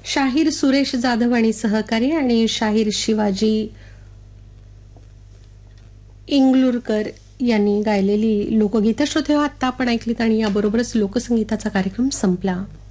शाहीर सुरेश जाधव आणि सहकारी आणि शाहीर शिवाजी इंगलुरकर यांनी गायलेली लोकगीतं श्रोते आता आपण ऐकलीत आणि याबरोबरच लोकसंगीताचा कार्यक्रम संपला.